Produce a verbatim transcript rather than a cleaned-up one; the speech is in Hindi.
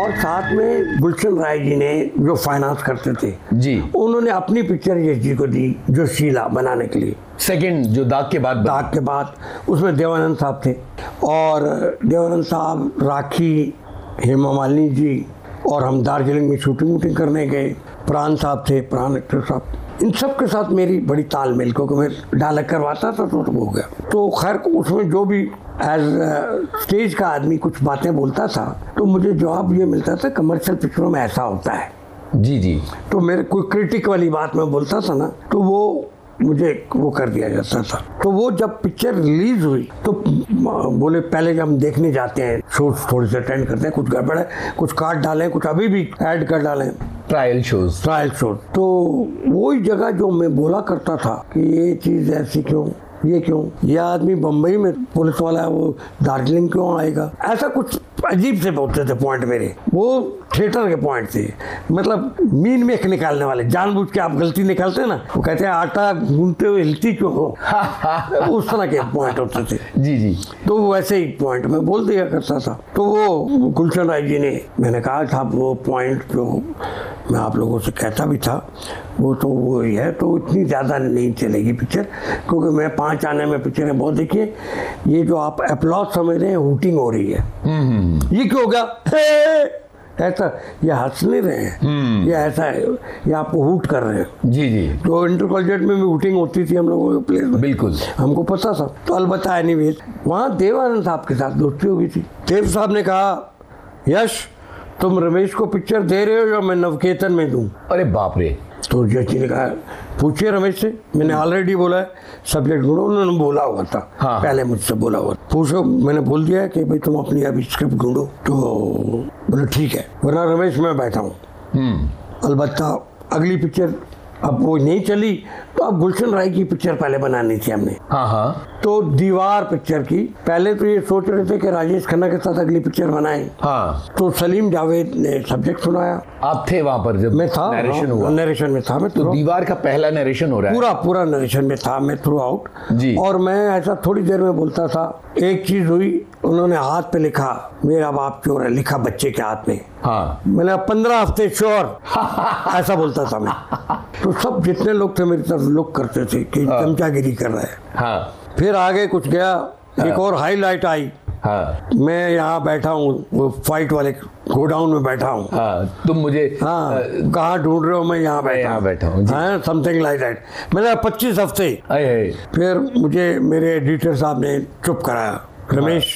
और साथ में गुलशन राय जी ने जो फाइनेंस करते थे जी, उन्होंने अपनी पिक्चर यश जी को दी जो शीला बनाने के लिए, सेकंड जो दाग के बाद दाग के बाद। उसमें देवानंद साहब थे और देवानंद साहब, राखी, हेमा मालिनी जी, और हम दार्जिलिंग में शूटिंग वूटिंग करने गए। प्राण साहब थे, प्राण एक्टर साहब, इन सब के साथ मेरी बड़ी तालमेल, क्योंकि मैं डायलॉग करवाता था तो वो हो गया। तो खैर उसमें जो भी एज स्टेज का आदमी कुछ बातें बोलता था तो मुझे जवाब ये मिलता था कमर्शियल पिक्चरों में ऐसा होता है। जी जी। तो मेरे कोई क्रिटिक वाली बात मैं बोलता था ना तो वो मुझे वो कर दिया जाता था। तो वो जब पिक्चर रिलीज हुई तो बोले पहले जब हम देखने जाते हैं, शोज थोड़े से अटेंड करते हैं, कुछ गड़बड़ है, कुछ काट डालें, कुछ अभी भी ऐड कर डालें, ट्रायल शोज ट्रायल शोज। तो वही जगह जो मैं बोला करता था कि ये चीज़ ऐसी क्यों, ये क्यों, ये आदमी बम्बई में पुलिस वाला है, वो दार्जिलिंग क्यों आएगा, ऐसा कुछ अजीब से बोलते थे पॉइंट मेरे। वो थिएटर के पॉइंट थे, मतलब मीन में निकालने वाले, जानबूझ के आप गलती निकालते हैं ना, वो कहते हैं आटा गूंथते हुए हिलती क्यों हो, उस तरह के पॉइंट होते थे। जी जी। तो वैसे ही पॉइंट मैं बोल दिया करता था। तो वो गुलशन राय जी ने, मैंने कहा था वो पॉइंट जो मैं आप लोगों से कहता भी था वो तो वो ही है, तो इतनी ज़्यादा नहीं चलेगी पिक्चर, क्योंकि मैं पाँच आने में पिक्चरें बहुत देखी है। ये जो आप अप्लॉज समझ रहे हैं, हूटिंग हो रही है, ये क्यों होगा ऐसा, ये हंस नहीं रहे हैं, ये ऐसा है, ये आपको हूट कर रहे हैं। जी जी। तो इंटर कॉलेज में भी हूटिंग होती थी हम लोगों के प्लेस में, बिल्कुल हमको पता था। तो अलबत्ता एनीवेज वहाँ देवानंद साहब के साथ दोस्ती हो गई थी। देव साहब ने कहा यश तुम रमेश को पिक्चर दे रहे हो या मैं नवकेतन में दूं? अरे बाप रे। तो जज जी ने कहा पूछिए रमेश से, मैंने ऑलरेडी बोला है सब्जेक्ट ढूंढो, उन्होंने बोला हुआ था। हाँ। पहले मुझसे बोला हुआ, पूछो, मैंने बोल दिया है कि भाई तुम अपनी अभी स्क्रिप्ट ढूंढो। तो बोले ठीक है, वरना रमेश मैं बैठा हूँ। अलबत्ता अगली पिक्चर अब वो नहीं चली तो अब गुलशन राय की पिक्चर पहले बनानी थी हमने। हाँ हाँ। तो दीवार पिक्चर की पहले तो ये सोच रहे थे कि राजेश खन्ना के साथ अगली पिक्चर बनाएं। हाँ। तो सलीम जावेद ने सब्जेक्ट सुनाया। आप थे वहां पर जब मैं था, नरेशन हुआ? नरेशन में था मैं। तो दीवार का पहला नरेशन हो रहा है? पूरा पूरा नरेशन में था मैं थ्रू आउट जी। और मैं ऐसा थोड़ी देर में बोलता था। एक चीज हुई, उन्होंने हाथ पे लिखा मेरा बाप चोर है, लिखा बच्चे के हाथ में। हाँ। मैंने पंद्रह हफ्ते श्योर ऐसा बोलता था मैं। तो सब जितने लोग थे मेरी तरफ लुक करते थे कि चमचागिरी कर रहे हैं। हाँ। फिर आगे कुछ गया। हाँ। एक और हाईलाइट आई। हाँ। मैं यहाँ बैठा हूँ, वो फाइट वाले गोडाउन में बैठा हूँ। हाँ। तुम मुझे हाँ कहाँ ढूंढ रहे हो, मैं यहाँ बैठा यहाँ बैठा हूँ, समथिंग लाइक दैट। मैंने पच्चीस हफ्ते। फिर मुझे मेरे एडिटर साहब ने चुप कराया, रमेश